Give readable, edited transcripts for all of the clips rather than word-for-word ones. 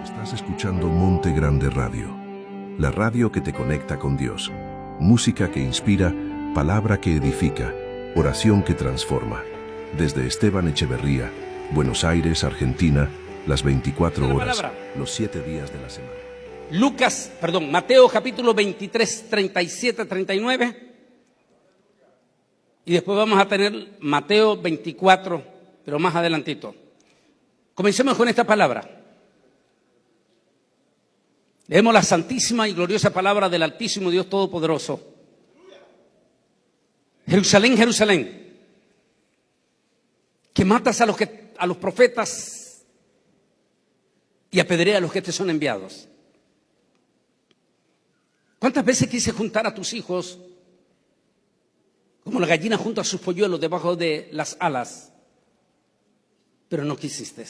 Estás escuchando Monte Grande Radio, la radio que te conecta con Dios. Música que inspira, palabra que edifica, oración que transforma. Desde Esteban Echeverría, Buenos Aires, Argentina, las 24 horas, los 7 días de la semana. Mateo capítulo 23, 37, 39. Y después vamos a tener Mateo 24, pero más adelantito. Comencemos con esta palabra. Leemos la santísima y gloriosa palabra del Altísimo Dios Todopoderoso. Jerusalén, Jerusalén, que matas a los profetas y apedreas a los que te son enviados. ¿Cuántas veces quise juntar a tus hijos como la gallina junta a sus polluelos debajo de las alas? Pero no quisiste.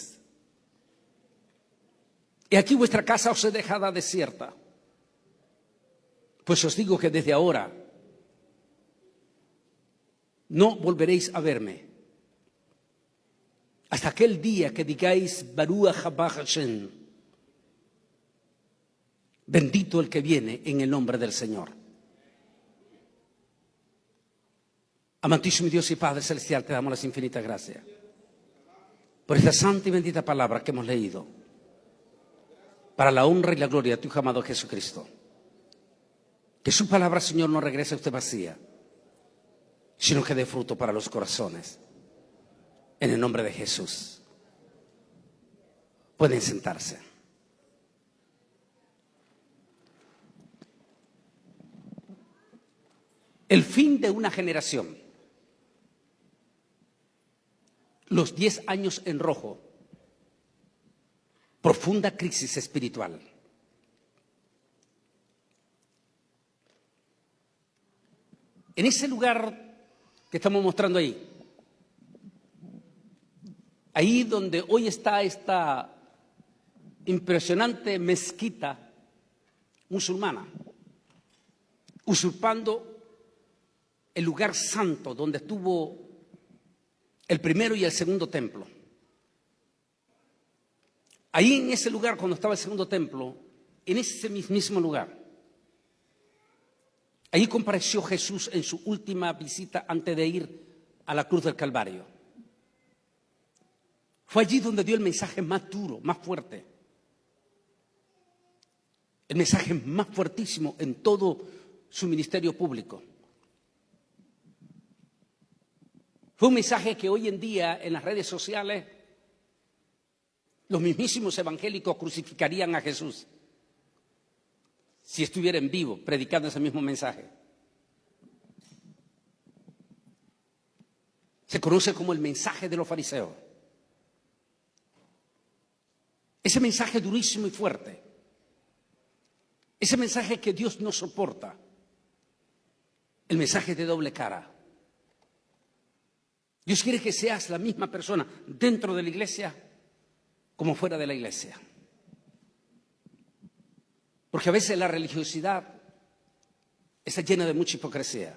Y aquí vuestra casa os he dejada desierta. Pues os digo que desde ahora no volveréis a verme hasta aquel día que digáis Baruch haba Hashem, bendito el que viene en el nombre del Señor. Amantísimo Dios y Padre Celestial, te damos las infinitas gracias por esta santa y bendita palabra que hemos leído, para la honra y la gloria de tu Hijo amado Jesucristo. Que su palabra, Señor, no regrese a usted vacía, sino que dé fruto para los corazones. En el nombre de Jesús. Pueden sentarse. El fin de una generación. Los 10 años en rojo. Profunda crisis espiritual. En ese lugar que estamos mostrando ahí donde hoy está esta impresionante mezquita musulmana, usurpando el lugar santo donde estuvo el primero y el segundo templo. Ahí en ese lugar, cuando estaba el segundo templo, en ese mismo lugar, ahí compareció Jesús en su última visita antes de ir a la cruz del Calvario. Fue allí donde dio el mensaje más duro, más fuerte. El mensaje más fuertísimo en todo su ministerio público. Fue un mensaje que hoy en día en las redes sociales los mismísimos evangélicos crucificarían a Jesús si estuviera en vivo predicando ese mismo mensaje. Se conoce como el mensaje de los fariseos. Ese mensaje durísimo y fuerte. Ese mensaje que Dios no soporta. El mensaje de doble cara. Dios quiere que seas la misma persona dentro de la iglesia como fuera de la iglesia. Porque a veces la religiosidad está llena de mucha hipocresía.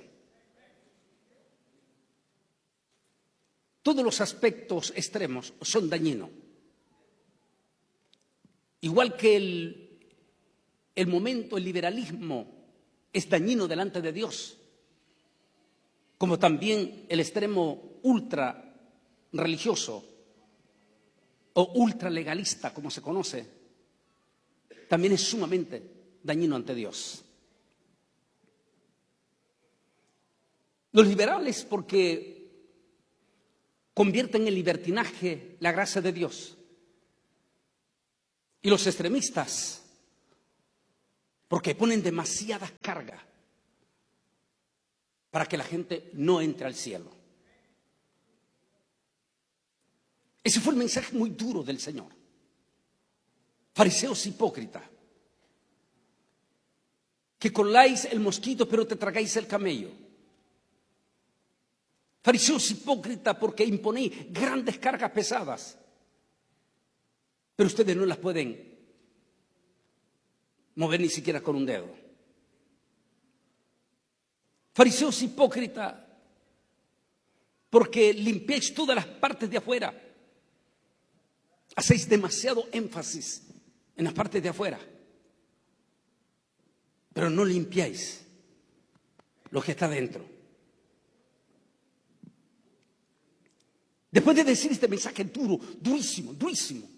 Todos los aspectos extremos son dañinos. Igual que el momento, el liberalismo es dañino delante de Dios, como también el extremo ultra religioso o ultra legalista, como se conoce, también es sumamente dañino ante Dios. Los liberales porque convierten en libertinaje la gracia de Dios. Y los extremistas porque ponen demasiadas cargas para que la gente no entre al cielo. Ese fue el mensaje muy duro del Señor. Fariseos hipócritas, que coláis el mosquito pero te tragáis el camello. Fariseos hipócritas porque imponéis grandes cargas pesadas, pero ustedes no las pueden mover ni siquiera con un dedo. Fariseos hipócritas porque limpiáis todas las partes de afuera. Hacéis demasiado énfasis en la parte de afuera, pero no limpiáis lo que está dentro. Después de decir este mensaje duro, durísimo, durísimo,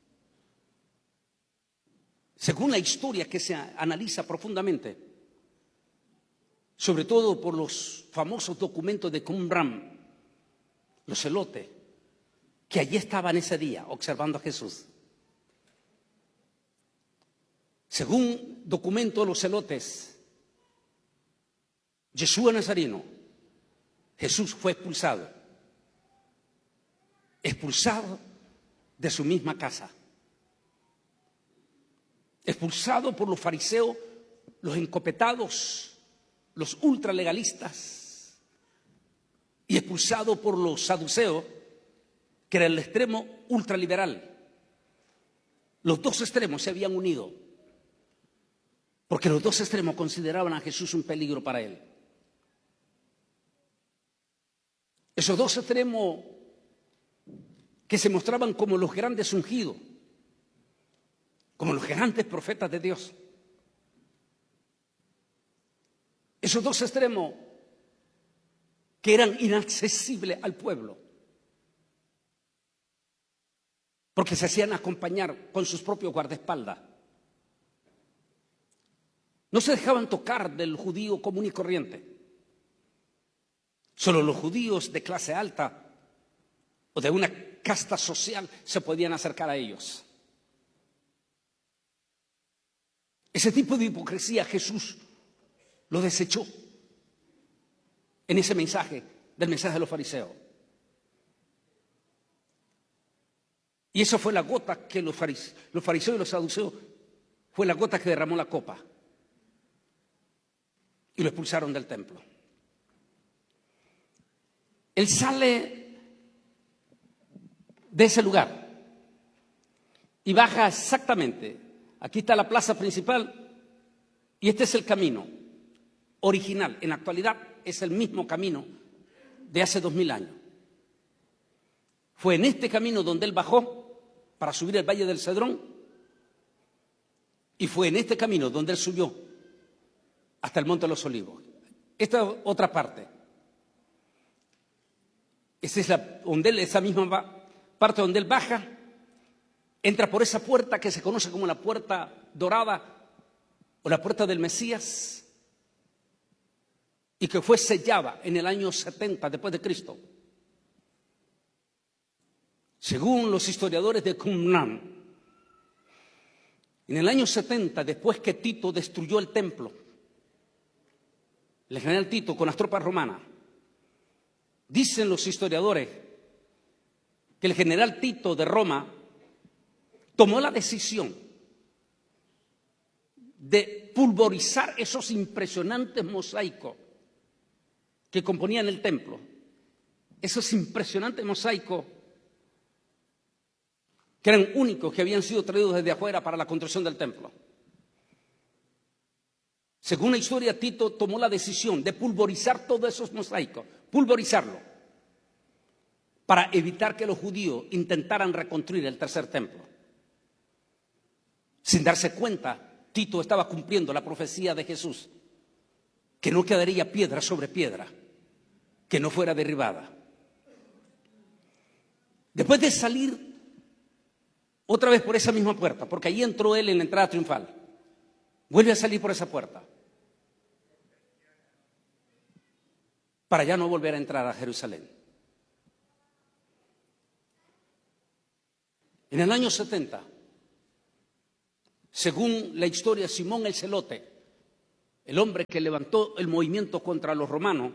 según la historia que se analiza profundamente, sobre todo por los famosos documentos de Qumran, los celotes, que allí estaban ese día observando a Jesús. Según documento de los celotes, Yeshua Nazareno, Jesús fue expulsado de su misma casa, expulsado por los fariseos, los encopetados, los ultralegalistas, y expulsado por los saduceos, que era el extremo ultraliberal. Los dos extremos se habían unido, porque los dos extremos consideraban a Jesús un peligro para él. Esos dos extremos que se mostraban como los grandes ungidos, como los grandes profetas de Dios. Esos dos extremos que eran inaccesibles al pueblo, porque se hacían acompañar con sus propios guardaespaldas. No se dejaban tocar del judío común y corriente. Solo los judíos de clase alta o de una casta social se podían acercar a ellos. Ese tipo de hipocresía Jesús lo desechó en ese mensaje, del mensaje de los fariseos. Y eso fue la gota que los fariseos y los saduceos, fue la gota que derramó la copa. Y lo expulsaron del templo. Él sale de ese lugar y baja exactamente. Aquí está la plaza principal y este es el camino original. En la actualidad es el mismo camino de hace 2000 años. Fue en este camino donde él bajó para subir el Valle del Cedrón, y fue en este camino donde él subió hasta el Monte de los Olivos. Esta es otra parte. Esa es esa misma parte donde él baja, entra por esa puerta que se conoce como la puerta dorada o la puerta del Mesías, y que fue sellada en el año 70 después de Cristo. Según los historiadores de Qumran, en el año 70, después que Tito destruyó el templo, el general Tito con las tropas romanas, dicen los historiadores que el general Tito de Roma tomó la decisión de pulverizar esos impresionantes mosaicos que componían el templo, esos impresionantes mosaicos que eran únicos, que habían sido traídos desde afuera para la construcción del templo. Según la historia, Tito tomó la decisión de pulverizar todos esos mosaicos, pulverizarlo, para evitar que los judíos intentaran reconstruir el tercer templo. Sin darse cuenta, Tito estaba cumpliendo la profecía de Jesús, que no quedaría piedra sobre piedra, que no fuera derribada. Después de salir otra vez por esa misma puerta, porque ahí entró él en la entrada triunfal, vuelve a salir por esa puerta, para ya no volver a entrar a Jerusalén. En el año 70, según la historia, Simón el Celote, el hombre que levantó el movimiento contra los romanos,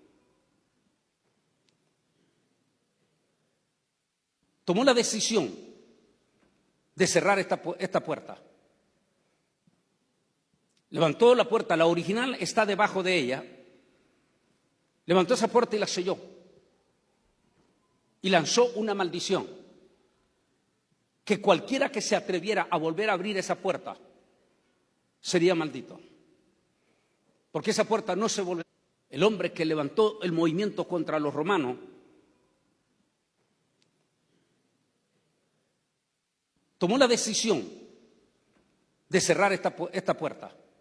tomó la decisión de cerrar esta puerta. Levantó la puerta, la original está debajo de ella. Levantó esa puerta y la selló. Y lanzó una maldición. Que cualquiera que se atreviera a volver a abrir esa puerta sería maldito. Porque esa puerta no se volverá. El hombre que levantó el movimiento contra los romanos tomó la decisión de cerrar esta puerta.